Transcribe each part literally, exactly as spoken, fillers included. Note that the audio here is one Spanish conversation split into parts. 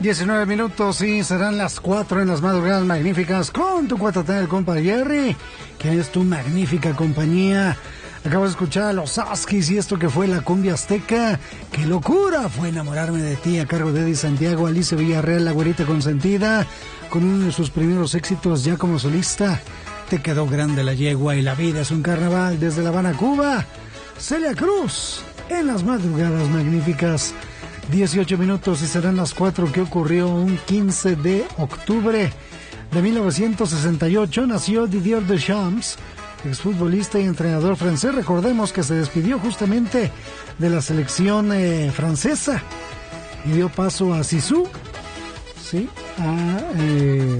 diecinueve minutos y serán las cuatro en las madrugadas magníficas con tu cuatro el compa Jerry, que es tu magnífica compañía. Acabas de escuchar a los Huskies y esto que fue la cumbia azteca. ¡Qué locura fue enamorarme de ti! A cargo de Eddie Santiago, Alicia Villarreal, la güerita consentida, con uno de sus primeros éxitos ya como solista. Te quedó grande la yegua y la vida es un carnaval desde La Habana, Cuba. Celia Cruz en las madrugadas magníficas. dieciocho minutos y serán las cuatro. ¿Qué ocurrió un quince de octubre de mil novecientos sesenta y ocho? Nació Didier Deschamps, exfutbolista y entrenador francés. Recordemos que se despidió justamente de la selección eh, francesa y dio paso a Zizou, ¿sí? a, eh,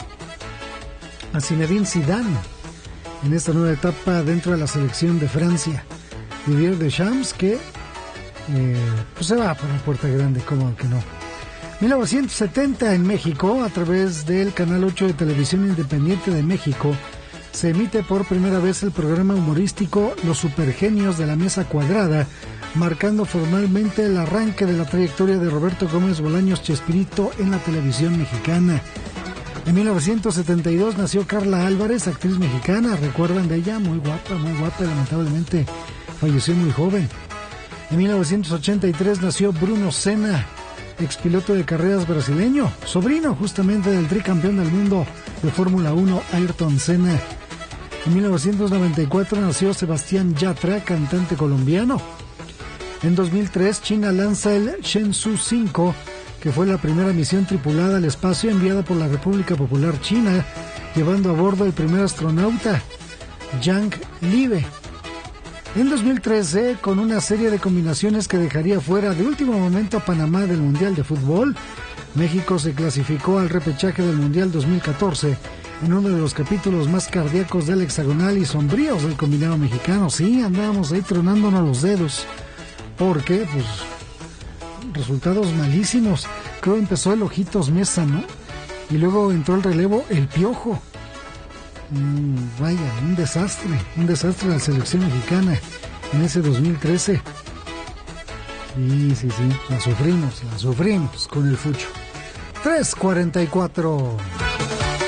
a Zinedine Zidane en esta nueva etapa dentro de la selección de Francia. Didier Deschamps que Eh, pues se va por la puerta grande, como que no. mil novecientos setenta en México, a través del Canal ocho de Televisión Independiente de México, se emite por primera vez el programa humorístico Los Supergenios de la Mesa Cuadrada, marcando formalmente el arranque de la trayectoria de Roberto Gómez Bolaños Chespirito en la televisión mexicana. En mil novecientos setenta y dos nació Carla Álvarez, actriz mexicana. ¿Recuerdan de ella? Muy guapa, muy guapa, lamentablemente falleció muy joven. En mil novecientos ochenta y tres nació Bruno Senna, expiloto de carreras brasileño, sobrino justamente del tricampeón del mundo de Fórmula uno, Ayrton Senna. En mil novecientos noventa y cuatro nació Sebastián Yatra, cantante colombiano. En dos mil tres, China lanza el Shenzhou cinco, que fue la primera misión tripulada al espacio enviada por la República Popular China, llevando a bordo el primer astronauta, Yang Libe. En dos mil trece, con una serie de combinaciones que dejaría fuera de último momento a Panamá del Mundial de Fútbol, México se clasificó al repechaje del Mundial dos mil catorce en uno de los capítulos más cardíacos del hexagonal y sombríos del combinado mexicano. Sí, andábamos ahí tronándonos los dedos, porque, pues, resultados malísimos. Creo que empezó el Ojitos Mesa, ¿no? Y luego entró el relevo el Piojo. Mm, vaya, un desastre, un desastre de la selección mexicana en ese dos mil trece. Sí, sí, sí, la sufrimos, la sufrimos con el Fucho. tres cuarenta y cuatro.